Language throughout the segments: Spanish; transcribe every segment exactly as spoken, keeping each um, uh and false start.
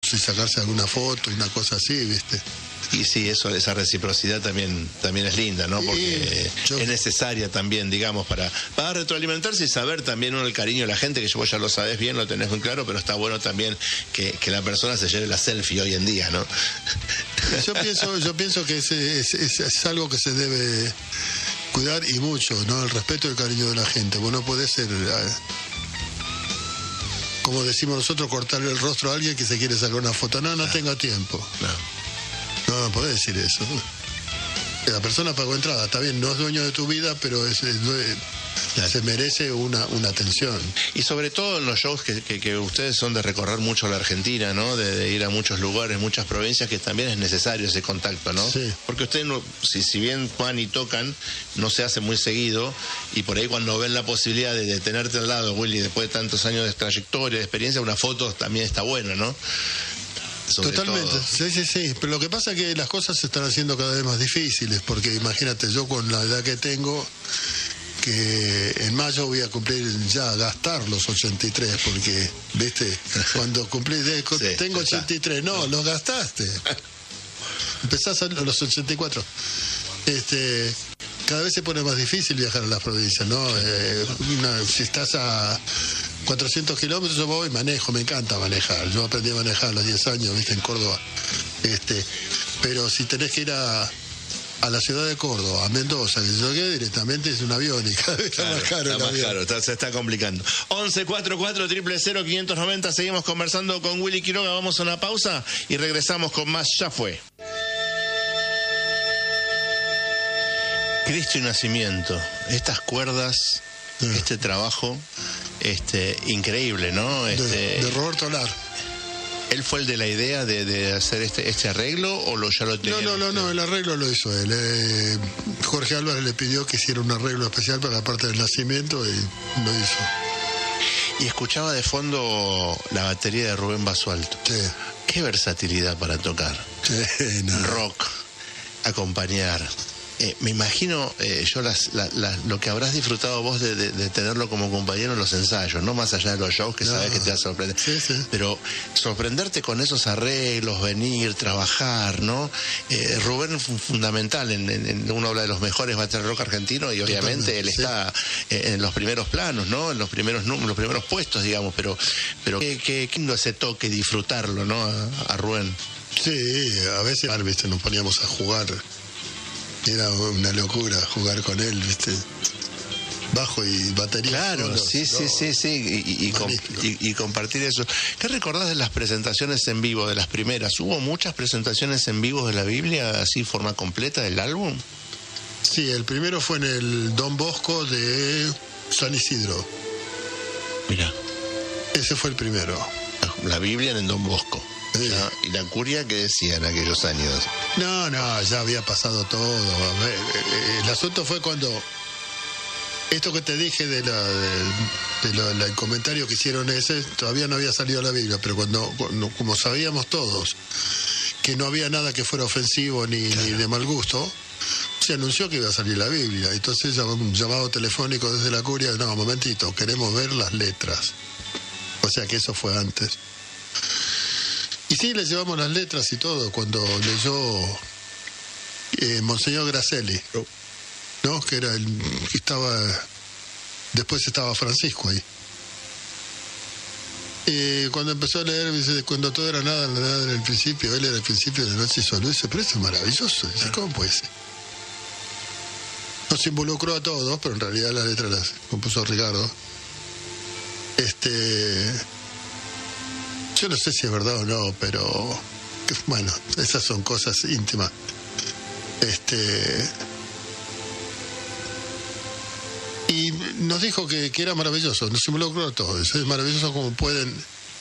y sacarse alguna foto, una cosa así, ¿viste? Y sí, eso, esa reciprocidad también también es linda, ¿no? Porque sí, yo... es necesaria también, digamos, para, para retroalimentarse y saber también uno el cariño de la gente, que vos ya lo sabés bien, lo tenés muy claro, pero está bueno también que, que la persona se lleve la selfie hoy en día, ¿no? Yo pienso, yo pienso que es, es, es, es algo que se debe cuidar y mucho, ¿no? El respeto y el cariño de la gente. Vos no podés ser, como decimos nosotros, cortarle el rostro a alguien que se quiere sacar una foto. No, no, no. tengo tiempo. No. No, no podés decir eso. La persona pagó entrada, está bien, no es dueño de tu vida, pero es, es, claro. se merece una, una atención. Y sobre todo en los shows que, que, que ustedes son de recorrer mucho la Argentina, ¿no? De, de ir a muchos lugares, muchas provincias, que también es necesario ese contacto, ¿no? Sí. Porque ustedes, no, si, si bien van y tocan, no se hace muy seguido, y por ahí cuando ven la posibilidad de, de tenerte al lado, Willy, después de tantos años de trayectoria, de experiencia, una foto también está buena, ¿no? Sobre Totalmente, todo. sí, sí, sí, pero lo que pasa es que las cosas se están haciendo cada vez más difíciles, porque imagínate, yo con la edad que tengo, que en mayo voy a cumplir ya, a gastar los ochenta y tres, porque, viste, cuando cumplí, sí, tengo ochenta y tres, no, los gastaste, empezás a los ochenta y cuatro, este... Cada vez se pone más difícil viajar a las provincias, ¿no? Eh, una, si estás a cuatrocientos kilómetros, yo voy y manejo, me encanta manejar. Yo aprendí a manejar a los diez años, ¿viste? En Córdoba. Este, pero si tenés que ir a, a la ciudad de Córdoba, a Mendoza, que yo quede directamente es un avión y cada vez está claro, más caro. Está más avión. caro, está, se está complicando. once cuarenta y cuatro, cero cero cero, quinientos noventa, seguimos conversando con Willy Quiroga, vamos a una pausa y regresamos con más Ya Fue. Cristo y Nacimiento, estas cuerdas, sí. este trabajo, este increíble, ¿no? Este, de, de Roberto Lar. ¿Él fue el de la idea de, de hacer este, este arreglo o lo, ya lo tenía? No, no, no, no, el arreglo lo hizo él. Eh, Jorge Álvarez le pidió que hiciera un arreglo especial para la parte del nacimiento y lo hizo. Y escuchaba de fondo la batería de Rubén Basualto. Sí. Qué versatilidad para tocar. Sí, no. Rock, acompañar. Eh, me imagino eh, yo las, la, la, lo que habrás disfrutado vos de, de, de tenerlo como compañero en los ensayos, no más allá de los shows que no, sabes que te va a sorprender, sí, sí. pero sorprenderte con esos arreglos, venir, trabajar, ¿no? Eh, Rubén fue fundamental, en, en, en uno habla de los mejores bateros rock argentino y obviamente Totalmente, él sí. está eh, en los primeros planos, ¿no? En los primeros los primeros puestos, digamos, pero pero qué, qué lindo ese toque, disfrutarlo, ¿no? A, a Rubén. Sí, a veces, ¿viste? Nos poníamos a jugar. Era una locura jugar con él, ¿viste? Bajo y batería. Claro, solos, sí, sí, no, sí, sí, y, y, comp y, y compartir eso. ¿Qué recordás de las presentaciones en vivo, de las primeras? ¿Hubo muchas presentaciones en vivo de la Biblia, así, forma completa del álbum? Sí, el primero fue en el Don Bosco de San Isidro. Mira. Ese fue el primero. La Biblia en el Don Bosco. Sí. ¿No? ¿Y la curia qué decía en aquellos años? No, no, ya había pasado todo. El asunto fue cuando esto que te dije de la, de, de la, la, el comentario que hicieron ese, todavía no había salido la Biblia, pero cuando, cuando como sabíamos todos que no había nada que fuera ofensivo ni, claro. ni de mal gusto, se anunció que iba a salir la Biblia. Entonces llamó un llamado telefónico desde la curia, no, momentito, queremos ver las letras. O sea que eso fue antes. Y sí, le llevamos las letras y todo, cuando leyó eh, Monseñor Gracelli, ¿no? Que era el que estaba, después estaba Francisco ahí. Eh, cuando empezó a leer, dice, cuando todo era nada, nada en el principio, él era el principio de la noche y solo, dice, pero eso es maravilloso, dice, ¿cómo puede ser? Nos involucró a todos, pero en realidad las letras las compuso Ricardo. Este... Yo no sé si es verdad o no, pero bueno, esas son cosas íntimas. Este y nos dijo que, que era maravilloso, nos involucró a todos. Es maravilloso como pueden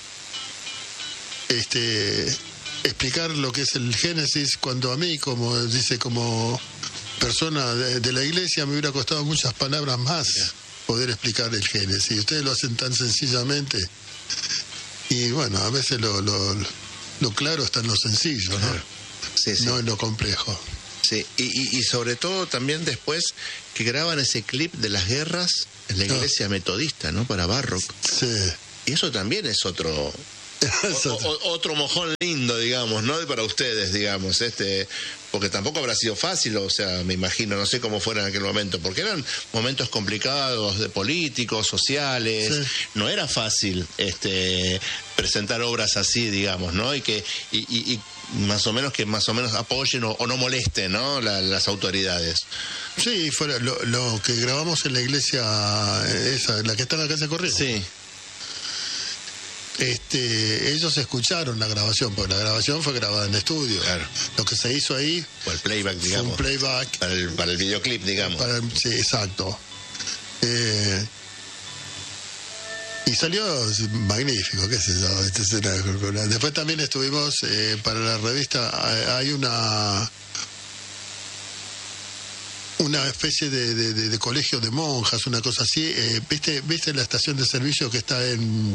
este explicar lo que es el Génesis, cuando a mí, como dice, como persona de, de la iglesia, me hubiera costado muchas palabras más poder explicar el Génesis. Y ustedes lo hacen tan sencillamente. Y bueno, a veces lo, lo, lo claro está en lo sencillo, ¿no? Claro. Sí, sí. No en lo complejo. Sí, y, y, y sobre todo también después que graban ese clip de las guerras en la iglesia ah. metodista, ¿no? Para Barrock. Sí. Y eso también es otro O, o, otro mojón lindo, digamos, ¿no? Para ustedes, digamos, este, porque tampoco habrá sido fácil, o sea, me imagino, no sé cómo fuera en aquel momento, porque eran momentos complicados de políticos, sociales, sí. No era fácil este presentar obras así, digamos, ¿no? Y que y, y, y más o menos que más o menos apoyen o, o no molesten, ¿no? La, las autoridades. Sí, fuera lo, lo que grabamos en la iglesia esa, la que está en la calle Corrientes. Sí. Este, ellos escucharon la grabación, porque la grabación fue grabada en estudio. Claro. Lo que se hizo ahí o el playback, digamos. Fue un playback. Para el, para el videoclip, digamos. Para el, sí, exacto. Eh, y salió magnífico, qué sé yo. Este escena. Después también estuvimos eh, para la revista, hay una una especie de, de, de, de colegio de monjas, una cosa así. Eh, ¿viste, ¿Viste la estación de servicio que está en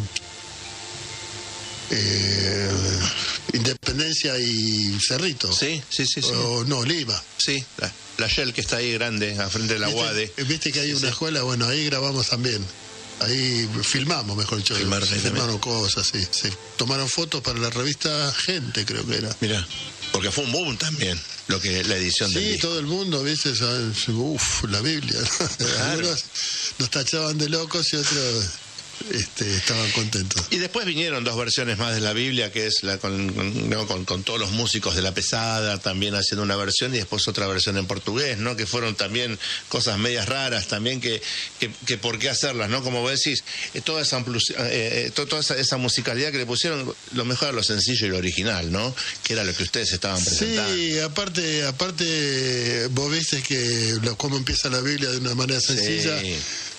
Eh, Independencia y Cerrito? Sí, sí, sí, sí. O no, Lima. Sí, la, la Shell que está ahí grande, a frente de la U A D. ¿Viste, ¿Viste que hay sí, una sí. escuela? Bueno, ahí grabamos también. Ahí filmamos, mejor dicho. Filmar, filmaron cosas, sí, sí. Tomaron fotos para la revista Gente, creo que era. Mirá, porque fue un boom también, lo que la edición sí, del disco. Sí, todo el mundo, ¿viste? Uf, la Biblia. Claro. Algunos nos tachaban de locos y otros Este, estaban contentos. Y después vinieron dos versiones más de la Biblia, que es la con, con, ¿no? con, con todos los músicos de La Pesada también haciendo una versión, y después otra versión en portugués, ¿no? Que fueron también cosas medias raras también, que, que, que por qué hacerlas, ¿no? Como vos decís, eh, toda, esa, eh, to, toda esa, esa musicalidad que le pusieron, lo mejor era lo sencillo y lo original, ¿no? Que era lo que ustedes estaban presentando. Sí, aparte, aparte vos viste que lo, cómo empieza la Biblia de una manera sencilla. Sí.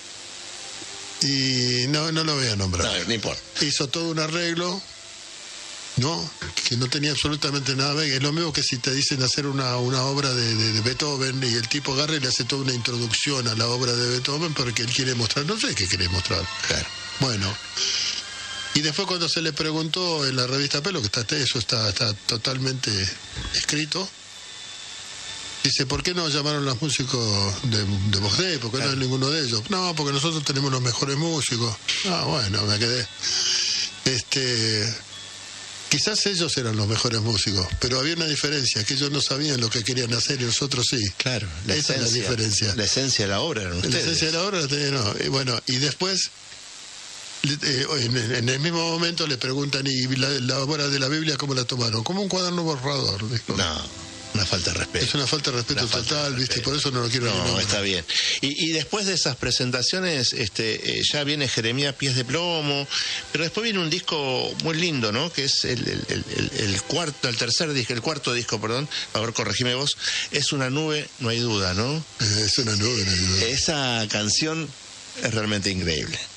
Y no, no lo voy a nombrar. No, no importa. Hizo todo un arreglo, ¿no? Que no tenía absolutamente nada que ver. Es lo mismo que si te dicen hacer una, una obra de, de, de Beethoven y el tipo agarra y le hace toda una introducción a la obra de Beethoven porque él quiere mostrar, no sé qué quiere mostrar. Claro. Bueno. Y después cuando se le preguntó en la revista Pelo, que está eso está, está totalmente escrito, dice, ¿por qué no llamaron los músicos de, de Bogdé? ¿Por qué claro. no hay ninguno de ellos? No, porque nosotros tenemos los mejores músicos. Ah, bueno, me quedé. Este, quizás ellos eran los mejores músicos, pero había una diferencia, que ellos no sabían lo que querían hacer y nosotros sí. Claro, la esa esencia, es la diferencia. La esencia de la obra eran ustedes. La esencia de la obra la tenían, no. Y bueno, y después, eh, en, en el mismo momento le preguntan, ¿y la, la obra de la Biblia cómo la tomaron? Como un cuaderno borrador, dijo. No. Una falta de respeto. Es una falta de respeto total, de respeto. ¿Viste? Por eso no lo quiero No, nombrar. Está bien. Y, y después de esas presentaciones, este, eh, ya viene Jeremías Pies de Plomo, pero después viene un disco muy lindo, ¿no? Que es el, el, el, el cuarto, el tercer disco, el cuarto disco, perdón, a ver, corregime vos, Es una nube, no hay duda, ¿no? Es una nube, no hay duda. Esa canción es realmente increíble.